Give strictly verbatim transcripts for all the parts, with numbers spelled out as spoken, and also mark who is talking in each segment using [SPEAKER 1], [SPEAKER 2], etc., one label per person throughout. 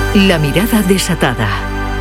[SPEAKER 1] La mirada desatada.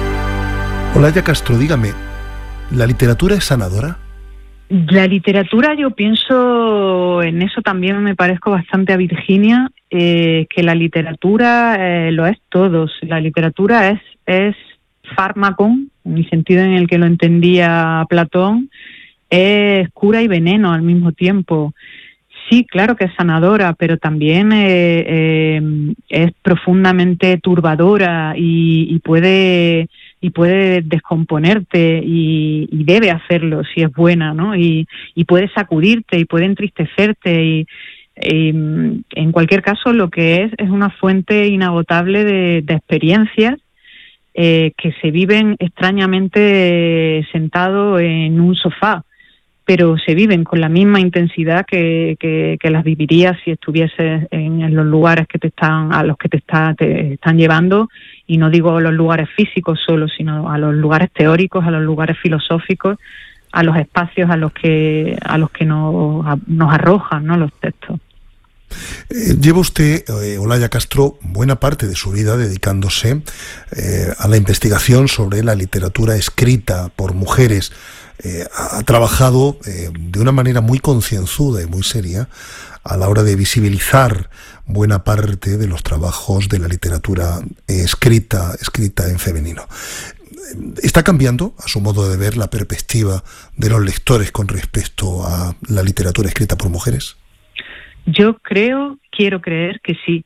[SPEAKER 2] Olaya Castro, dígame, ¿la literatura es sanadora?
[SPEAKER 3] La literatura, yo pienso, en eso también me parezco bastante a Virginia, eh, que la literatura eh, lo es todo. La literatura es, es fármaco, en el sentido en el que lo entendía Platón, es cura y veneno al mismo tiempo. Sí, claro que es sanadora, pero también eh, eh, es profundamente turbadora y, y puede y puede descomponerte y, y debe hacerlo si es buena, ¿no? Y, y puede sacudirte y puede entristecerte y, y en cualquier caso lo que es es una fuente inagotable de, de experiencias eh, que se viven extrañamente sentado en un sofá, pero se viven con la misma intensidad que, que, que las vivirías si estuvieses en, en los lugares que te están a los que te, está, te están llevando, y no digo los lugares físicos solo, sino a los lugares teóricos, a los lugares filosóficos, a los espacios a los que a los que nos, a, nos arrojan, ¿no?, los textos.
[SPEAKER 2] Eh, lleva usted, eh, Olaya Castro, buena parte de su vida dedicándose eh, a la investigación sobre la literatura escrita por mujeres. Eh, ha trabajado eh, de una manera muy concienzuda y muy seria a la hora de visibilizar buena parte de los trabajos de la literatura eh, escrita, escrita en femenino. ¿Está cambiando, a su modo de ver, la perspectiva de los lectores con respecto a la literatura escrita por mujeres?
[SPEAKER 3] Yo creo, quiero creer que sí.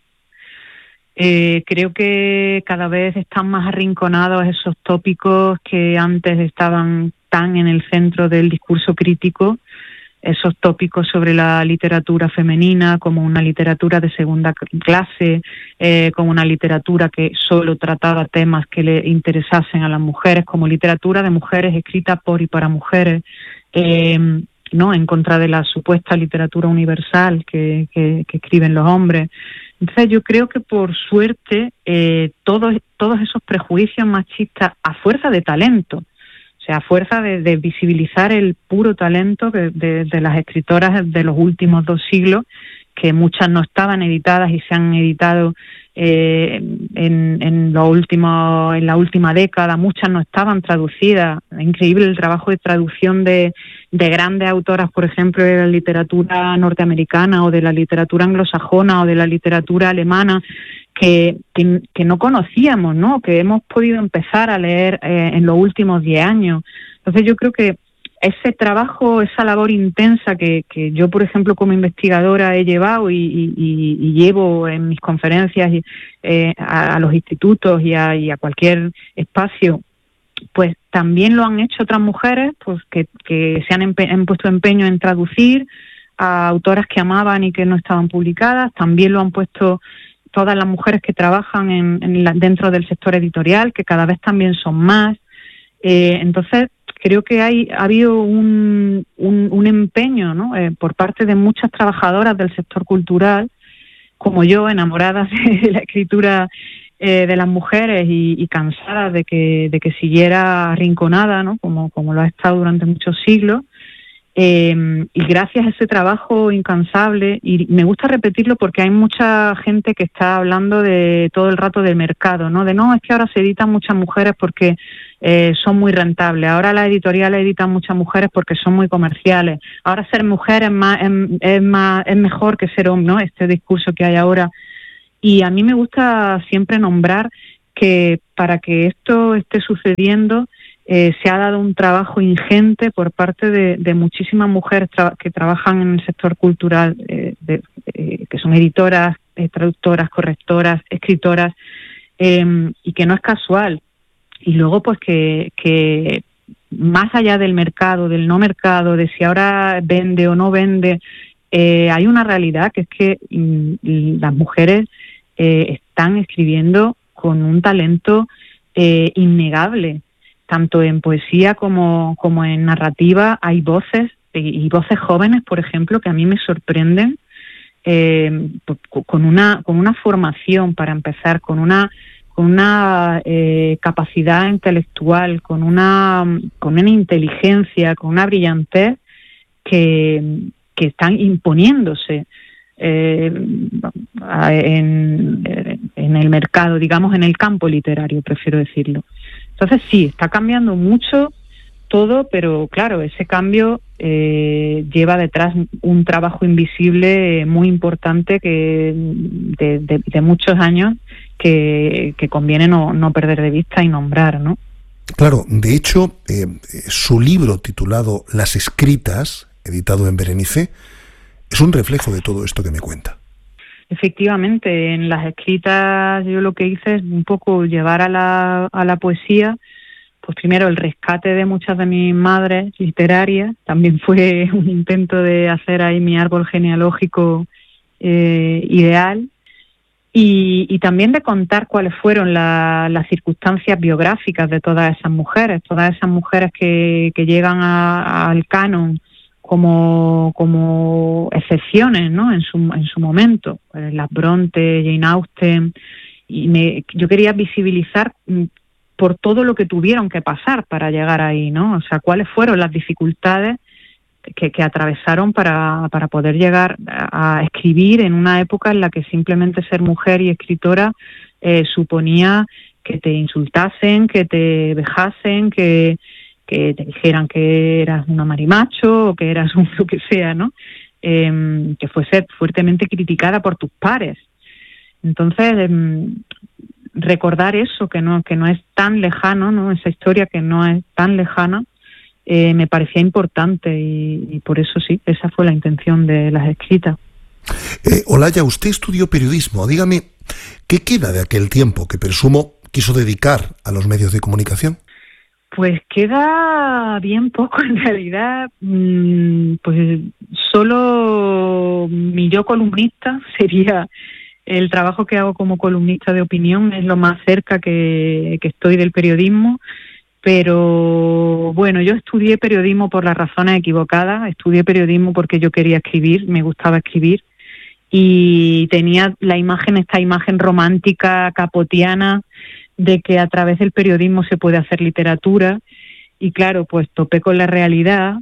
[SPEAKER 3] Eh, creo que cada vez están más arrinconados esos tópicos que antes estaban tan en el centro del discurso crítico, esos tópicos sobre la literatura femenina como una literatura de segunda clase, eh, como una literatura que solo trataba temas que le interesasen a las mujeres, como literatura de mujeres escrita por y para mujeres, eh, no en contra de la supuesta literatura universal que, que, que escriben los hombres. Entonces yo creo que por suerte eh, todos, todos esos prejuicios machistas, a fuerza de talento, o sea, a fuerza de, de visibilizar el puro talento de, de, de las escritoras de los últimos dos siglos, que muchas no estaban editadas y se han editado eh, en, en, lo último, en la última década, muchas no estaban traducidas. Es increíble el trabajo de traducción de, de grandes autoras, por ejemplo, de la literatura norteamericana o de la literatura anglosajona o de la literatura alemana, que, que, que no conocíamos, ¿no?, que hemos podido empezar a leer eh, en los últimos diez años. Entonces yo creo que ese trabajo, esa labor intensa que, que yo, por ejemplo, como investigadora he llevado y, y, y llevo en mis conferencias y, eh, a, a los institutos y a, y a cualquier espacio, pues también lo han hecho otras mujeres, pues que, que se han, empe- han puesto empeño en traducir a autoras que amaban y que no estaban publicadas. También lo han puesto todas las mujeres que trabajan en, en la, dentro del sector editorial, que cada vez también son más. Eh, entonces, creo que hay ha habido un, un, un empeño, ¿no?, eh, por parte de muchas trabajadoras del sector cultural, como yo, enamoradas de la escritura eh, de las mujeres y, y cansadas de que de que siguiera arrinconada, ¿no?, como, como lo ha estado durante muchos siglos. Eh, y gracias a ese trabajo incansable, y me gusta repetirlo porque hay mucha gente que está hablando de todo el rato del mercado, ¿no?, de no, es que ahora se editan muchas mujeres porque eh, son muy rentables, ahora las editoriales editan muchas mujeres porque son muy comerciales, ahora ser mujer es más es, es más es mejor que ser hombre, ¿no?, este discurso que hay ahora. Y a mí me gusta siempre nombrar que para que esto esté sucediendo Eh, se ha dado un trabajo ingente por parte de, de muchísimas mujeres tra- que trabajan en el sector cultural, eh, de, eh, que son editoras, eh, traductoras, correctoras, escritoras, eh, y que no es casual. Y luego, pues que, que más allá del mercado, del no mercado, de si ahora vende o no vende, eh, hay una realidad que es que mm, las mujeres eh, están escribiendo con un talento eh, innegable. Tanto en poesía como, como en narrativa hay voces, y, y voces jóvenes, por ejemplo, que a mí me sorprenden, eh, con una con una formación, para empezar, con una con una eh, capacidad intelectual, con una con una inteligencia, con una brillantez que, que están imponiéndose eh, en, en el mercado, digamos, en el campo literario, prefiero decirlo. Entonces sí, está cambiando mucho todo, pero claro, ese cambio eh, lleva detrás un trabajo invisible muy importante que de, de, de muchos años que, que conviene no, no perder de vista y nombrar, ¿no?
[SPEAKER 2] Claro, de hecho, eh, su libro titulado Las Escritas, editado en Berenice, es un reflejo de todo esto que me cuenta.
[SPEAKER 3] Efectivamente, en Las Escritas yo lo que hice es un poco llevar a la, a la poesía, pues primero el rescate de muchas de mis madres literarias, también fue un intento de hacer ahí mi árbol genealógico eh, ideal, y, y también de contar cuáles fueron la, las circunstancias biográficas de todas esas mujeres, todas esas mujeres que, que llegan a, al canon como, como excepciones, ¿no? En su, en su momento, pues las Bronte, Jane Austen, y me, yo quería visibilizar por todo lo que tuvieron que pasar para llegar ahí, ¿no? O sea, cuáles fueron las dificultades que, que atravesaron para, para poder llegar a, a escribir en una época en la que simplemente ser mujer y escritora eh, suponía que te insultasen, que te vejasen, que, que te dijeran que eras una marimacho o que eras un lo que sea, ¿no? Eh, que fuese fuertemente criticada por tus pares. Entonces, eh, recordar eso, que no que no es tan lejano, ¿no? Esa historia que no es tan lejana, eh, me parecía importante y, y por eso sí, esa fue la intención de Las Escritas.
[SPEAKER 2] Eh, Olaya, usted estudió periodismo. Dígame, ¿qué queda de aquel tiempo que presumo quiso dedicar a los medios de comunicación?
[SPEAKER 3] Pues queda bien poco en realidad. Mmm, pues solo mi yo columnista sería el trabajo que hago como columnista de opinión, es lo más cerca que, que estoy del periodismo. Pero bueno, yo estudié periodismo por las razones equivocadas, estudié periodismo porque yo quería escribir, me gustaba escribir y tenía la imagen, esta imagen romántica, capotiana, de que a través del periodismo se puede hacer literatura y claro, pues topé con la realidad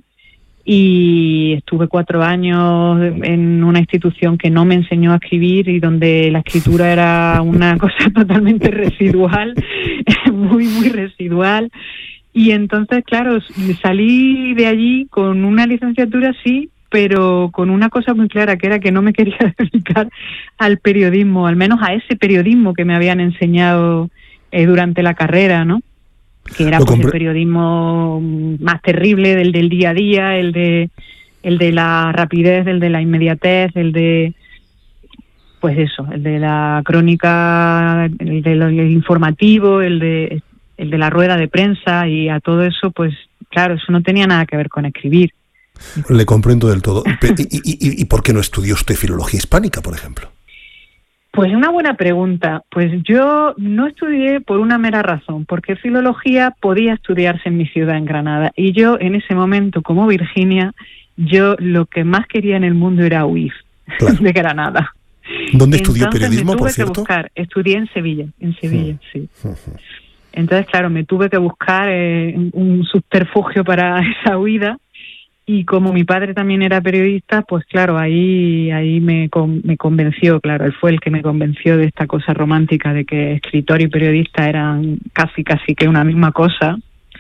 [SPEAKER 3] y estuve cuatro años en una institución que no me enseñó a escribir y donde la escritura era una cosa totalmente residual, muy, muy residual. Y entonces, claro, salí de allí con una licenciatura, sí, pero con una cosa muy clara, que era que no me quería dedicar al periodismo, al menos a ese periodismo que me habían enseñado eh, durante la carrera, ¿no? Que era pues, el periodismo más terrible, del del día a día, el de el de la rapidez, el de la inmediatez, el de pues eso, el de la crónica, el de lo el informativo, el de el de la rueda de prensa, y a todo eso, pues claro, eso no tenía nada que ver con escribir.
[SPEAKER 2] Le comprendo del todo. ¿Y, y, y por qué no estudió usted filología hispánica, por ejemplo?
[SPEAKER 3] Pues una buena pregunta. Pues yo no estudié por una mera razón, porque filología podía estudiarse en mi ciudad, en Granada, y yo en ese momento, como Virginia, yo lo que más quería en el mundo era huir claro. de Granada.
[SPEAKER 2] ¿Dónde estudió Entonces, periodismo,
[SPEAKER 3] me tuve
[SPEAKER 2] por
[SPEAKER 3] que
[SPEAKER 2] cierto?
[SPEAKER 3] Buscar, estudié en Sevilla, en Sevilla, uh, sí.
[SPEAKER 2] Uh-huh.
[SPEAKER 3] Entonces, claro, me tuve que buscar eh, un subterfugio para esa huida. Y como mi padre también era periodista, pues claro, ahí ahí me, con, me convenció, claro, él fue el que me convenció de esta cosa romántica de que escritor y periodista eran casi casi que una misma cosa.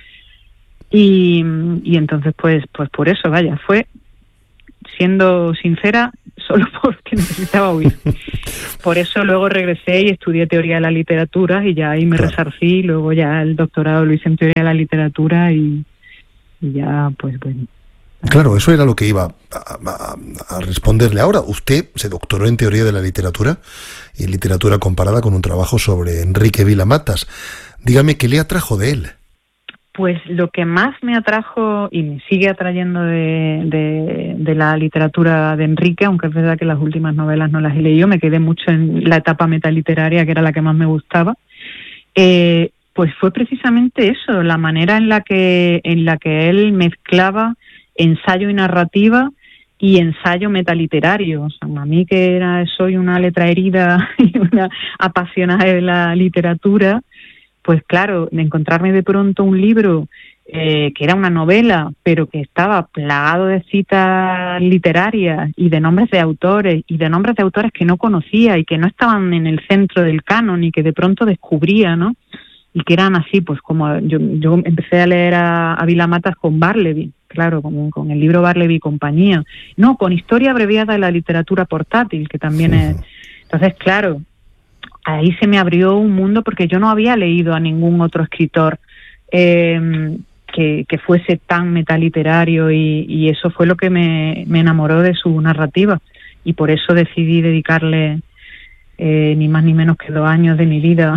[SPEAKER 3] Y, y entonces, pues pues por eso, vaya, fue, siendo sincera, solo porque necesitaba huir. Por eso luego regresé y estudié teoría de la literatura y ya ahí me claro. resarcí, luego ya el doctorado lo hice en teoría de la literatura y, y ya, pues bueno.
[SPEAKER 2] Claro, eso era lo que iba a, a, a responderle ahora. Usted se doctoró en Teoría de la Literatura y en Literatura Comparada con un trabajo sobre Enrique Vila Matas. Dígame, ¿qué le atrajo de él?
[SPEAKER 3] Pues lo que más me atrajo y me sigue atrayendo de, de, de la literatura de Enrique, aunque es verdad que las últimas novelas no las he leído, me quedé mucho en la etapa metaliteraria, que era la que más me gustaba, eh, pues fue precisamente eso, la manera en la que, en la que él mezclaba ensayo y narrativa y ensayo metaliterario. O sea, a mí que era, soy una letra herida y una apasionada de la literatura, pues claro, de encontrarme de pronto un libro eh, que era una novela, pero que estaba plagado de citas literarias y de nombres de autores, y de nombres de autores que no conocía y que no estaban en el centro del canon y que de pronto descubría, ¿no? Y que eran así, pues como yo, yo empecé a leer a, a Vila Matas con Barleby, claro, como con el libro Barleby y compañía. No, con Historia abreviada de la literatura portátil, que también es... Entonces, claro, ahí se me abrió un mundo porque yo no había leído a ningún otro escritor eh, que, que fuese tan metaliterario y, y eso fue lo que me, me enamoró de su narrativa y por eso decidí dedicarle eh, ni más ni menos que dos años de mi vida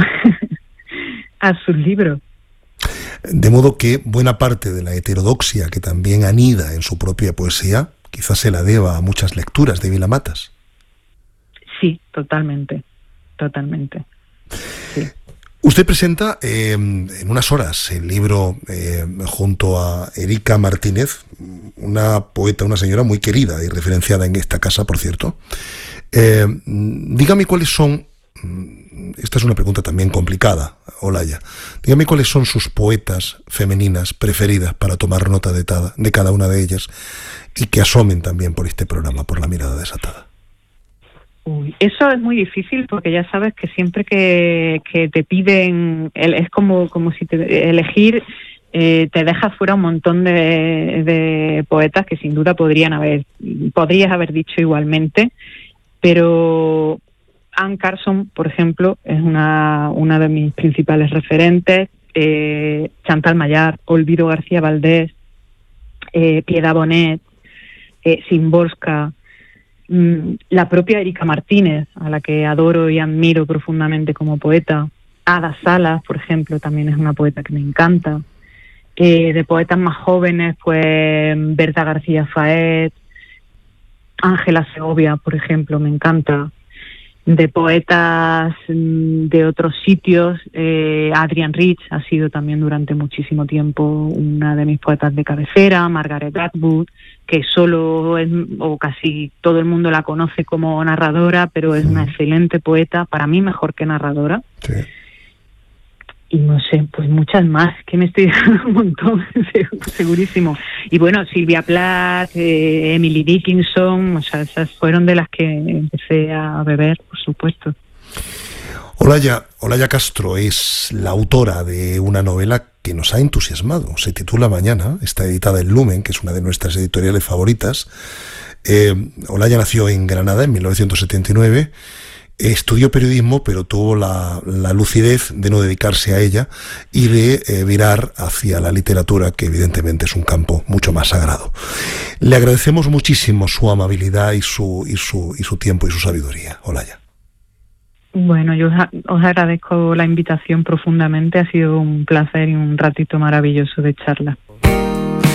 [SPEAKER 3] a sus libros.
[SPEAKER 2] De modo que buena parte de la heterodoxia que también anida en su propia poesía quizás se la deba a muchas lecturas de Vila Matas.
[SPEAKER 3] Sí, totalmente, totalmente. Sí.
[SPEAKER 2] Usted presenta eh, en unas horas el libro eh, junto a Erika Martínez, una poeta, una señora muy querida y referenciada en esta casa, por cierto. Eh, dígame cuáles son, esta es una pregunta también complicada, Olaya, dígame cuáles son sus poetas femeninas preferidas para tomar nota de, tada, de cada una de ellas y que asomen también por este programa, por La Mirada Desatada.
[SPEAKER 3] Uy, eso es muy difícil porque ya sabes que siempre que, que te piden, es como, como si te, elegir eh, te dejas fuera un montón de, de poetas que sin duda podrían haber, podrías haber dicho igualmente, pero Anne Carson, por ejemplo, es una, una de mis principales referentes, eh, Chantal Mayar, Olvido García Valdés, eh, Piedad Bonet, eh, Szymborska, la propia Erika Martínez, a la que adoro y admiro profundamente como poeta. Ada Salas, por ejemplo, también es una poeta que me encanta. Eh, de poetas más jóvenes, pues Berta García Faet, Ángela Segovia, por ejemplo, me encanta. De poetas de otros sitios, eh, Adrienne Rich ha sido también durante muchísimo tiempo una de mis poetas de cabecera, Margaret Atwood, que solo es, o casi todo el mundo la conoce como narradora, pero es una excelente poeta, para mí mejor que narradora. Sí. Y no sé, pues muchas más, que me estoy dando un montón, segurísimo. Y bueno, Silvia Plath, eh, Emily Dickinson, o sea, esas fueron de las que empecé a beber, por supuesto.
[SPEAKER 2] Olaya, Olaya Castro es la autora de una novela que nos ha entusiasmado. Se titula Mañana, está editada en Lumen, que es una de nuestras editoriales favoritas. Eh, Olaya nació en Granada en mil novecientos setenta y nueve. Estudió periodismo, pero tuvo la, la lucidez de no dedicarse a ella y de eh, virar hacia la literatura, que evidentemente es un campo mucho más sagrado. Le agradecemos muchísimo su amabilidad y su, y su, y su tiempo y su sabiduría, Olaya.
[SPEAKER 3] Bueno, yo os, os agradezco la invitación profundamente, ha sido un placer y un ratito maravilloso de charla.